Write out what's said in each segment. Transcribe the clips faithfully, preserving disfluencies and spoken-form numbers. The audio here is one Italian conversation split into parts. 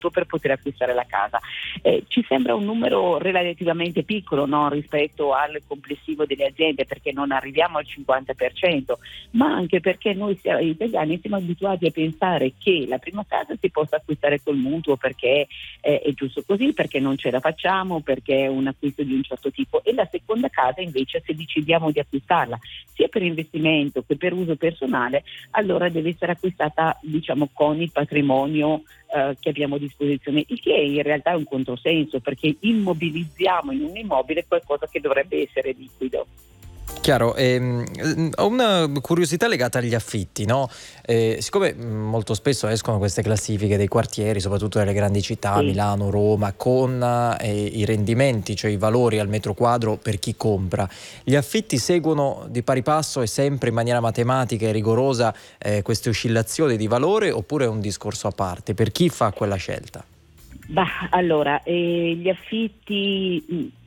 per poter acquistare la casa. Eh, ci sembra un numero relativamente piccolo, no, rispetto al complessivo delle aziende, perché non arriviamo al cinquanta per cento, ma anche perché noi siamo, italiani siamo abituati a pensare che la prima casa si possa acquistare col mutuo perché eh, è giusto così, perché non ce la facciamo, perché è un acquisto di un certo tipo, e la seconda casa invece, se decidiamo di acquistarla sia per investimento che per uso personale, allora deve essere acquistata, diciamo, con il patrimonio eh, che abbiamo a disposizione, il che in realtà è un controsenso, perché immobilizziamo in un immobile qualcosa che dovrebbe essere liquido. Chiaro, ehm, ho una curiosità legata agli affitti, no? Eh, siccome molto spesso escono queste classifiche dei quartieri, soprattutto nelle grandi città, Sì. Milano, Roma, con eh, i rendimenti, cioè i valori al metro quadro per chi compra, gli affitti seguono di pari passo e sempre in maniera matematica e rigorosa eh, queste oscillazioni di valore, oppure è un discorso a parte per chi fa quella scelta? Bah, allora, eh, gli affitti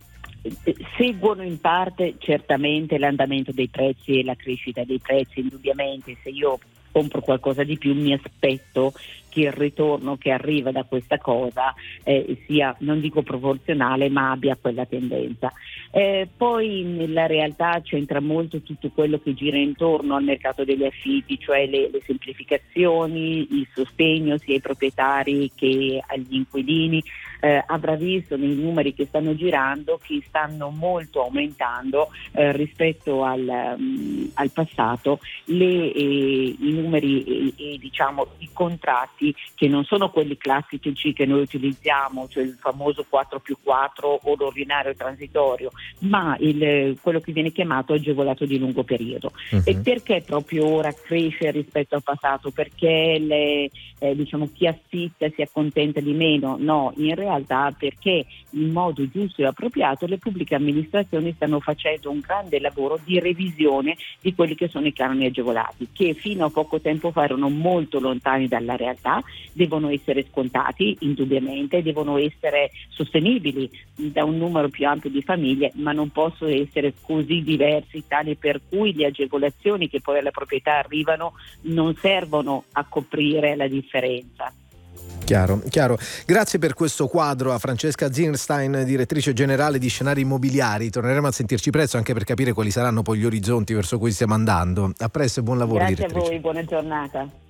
mh, seguono in parte certamente l'andamento dei prezzi e la crescita dei prezzi, indubbiamente. Se io compro qualcosa di più mi aspetto che il ritorno che arriva da questa cosa eh, sia, non dico proporzionale, ma abbia quella tendenza. Eh, poi nella realtà c'entra molto tutto quello che gira intorno al mercato degli affitti, cioè le, le semplificazioni, il sostegno sia ai proprietari che agli inquilini. Eh, avrà visto nei numeri che stanno girando che stanno molto aumentando eh, rispetto al, um, al passato le, eh, i numeri e, e diciamo i contratti, che non sono quelli classici che noi utilizziamo, cioè il famoso quattro più quattro o l'ordinario transitorio, ma il, quello che viene chiamato agevolato di lungo periodo. Uh-huh. E perché proprio ora cresce rispetto al passato? Perché le, eh, diciamo, chi affitta si accontenta di meno? No, in realtà perché in modo giusto e appropriato le pubbliche amministrazioni stanno facendo un grande lavoro di revisione di quelli che sono i canoni agevolati, che fino a poco tempo fa erano molto lontani dalla realtà, devono essere scontati indubbiamente, devono essere sostenibili da un numero più ampio di famiglie, ma non possono essere così diversi tali per cui le agevolazioni che poi alla proprietà arrivano non servono a coprire la differenza. Chiaro, chiaro. Grazie per questo quadro a Francesca Zierenstein, direttrice generale di Scenari Immobiliari. Torneremo a sentirci presto anche per capire quali saranno poi gli orizzonti verso cui stiamo andando. A presto e buon lavoro. Grazie direttrice. a voi, buona giornata.